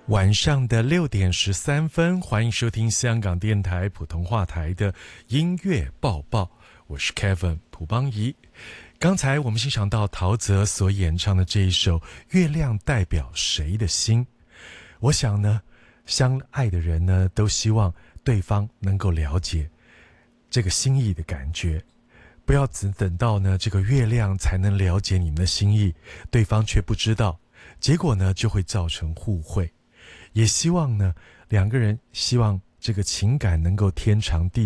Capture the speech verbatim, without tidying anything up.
晚上的六点十三分，欢迎收听香港电台普通话台的音乐报报，我是 Kevin 蒲邦仪。刚才我们欣赏到陶喆所演唱的这一首《月亮代表谁的心》。我想呢，相爱的人呢，都希望对方能够了解这个心意的感觉，不要只等到呢这个月亮才能了解你们的心意，对方却不知道，结果呢就会造成互惠。也希望呢两个人希望这个情感能够天长地